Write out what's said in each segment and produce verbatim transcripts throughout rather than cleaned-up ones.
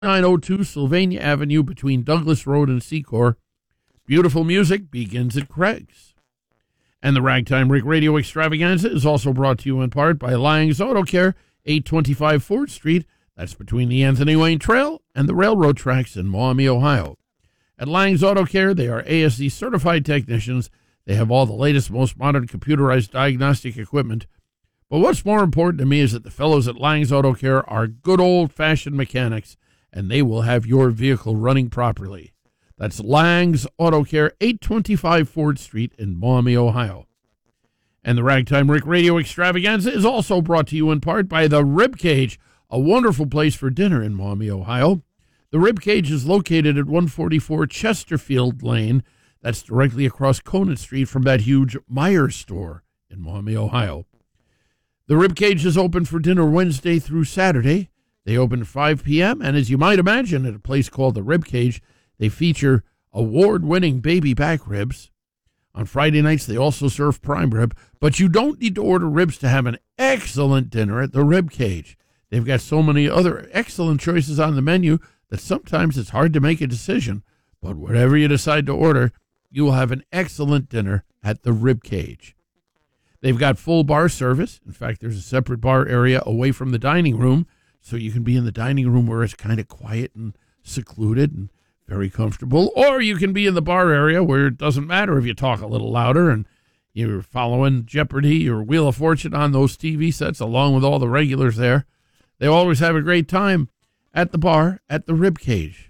nine oh two Sylvania Avenue between Douglas Road and Secor. Beautiful music begins at Craig's. And the Ragtime Rick Radio Extravaganza is also brought to you in part by Langs Auto Care, eight twenty-five Ford Street. That's between the Anthony Wayne Trail and the railroad tracks in Maumee, Ohio. At Langs Auto Care, they are A S E certified technicians. They have all the latest, most modern computerized diagnostic equipment. But what's more important to me is that the fellows at Langs Auto Care are good old-fashioned mechanics, and they will have your vehicle running properly. That's Langs Auto Care, eight twenty-five Ford Street in Maumee, Ohio. And the Ragtime Rick Radio Extravaganza is also brought to you in part by the Rib Cage, a wonderful place for dinner in Maumee, Ohio. The Rib Cage is located at one forty-four Chesterfield Lane. That's directly across Conant Street from that huge Myers store in Maumee, Ohio. The Rib Cage is open for dinner Wednesday through Saturday. They open at five p.m., and as you might imagine, at a place called the Rib Cage, they feature award-winning baby back ribs. On Friday nights, they also serve prime rib, but you don't need to order ribs to have an excellent dinner at the Rib Cage. They've got so many other excellent choices on the menu that sometimes it's hard to make a decision, but whatever you decide to order, you will have an excellent dinner at the Rib Cage. They've got full bar service. In fact, there's a separate bar area away from the dining room, so you can be in the dining room where it's kind of quiet and secluded and very comfortable, or you can be in the bar area where it doesn't matter if you talk a little louder and you're following Jeopardy or Wheel of Fortune on those T V sets along with all the regulars there. They always have a great time at the bar at the Rib Cage.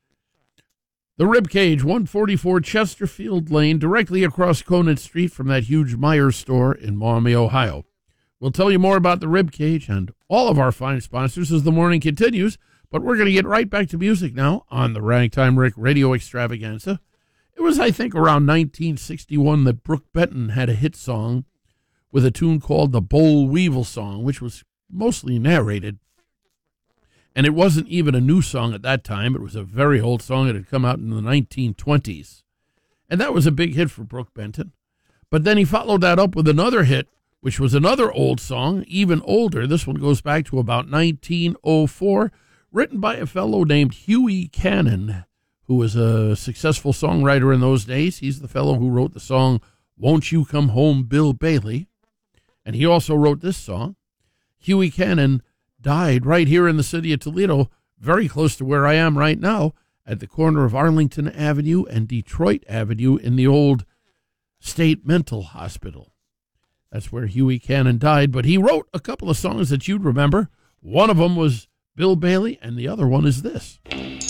The Rib Cage, one forty-four Chesterfield Lane, directly across Conant Street from that huge Myers store in Maumee, Ohio. We'll tell you more about the Rib Cage and all of our fine sponsors as the morning continues, but we're going to get right back to music now on the Ragtime Rick Radio Extravaganza. It was, I think, around nineteen sixty-one that Brooke Benton had a hit song with a tune called the Boll Weevil Song, which was mostly narrated. And it wasn't even a new song at that time. It was a very old song that had come out in the nineteen twenties. And that was a big hit for Brooke Benton. But then he followed that up with another hit, which was another old song, even older. This one goes back to about nineteen oh four, written by a fellow named Huey Cannon, who was a successful songwriter in those days. He's the fellow who wrote the song, Won't You Come Home, Bill Bailey? And he also wrote this song. Huey Cannon died right here in the city of Toledo, very close to where I am right now, at the corner of Arlington Avenue and Detroit Avenue in the old State Mental Hospital. That's where Huey Cannon died, but he wrote a couple of songs that you'd remember. One of them was Bill Bailey, and the other one is this.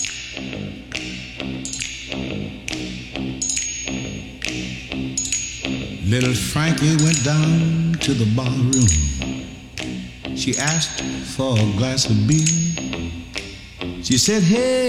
Little Frankie went down to the barroom. She asked for a glass of beer. She said, hey,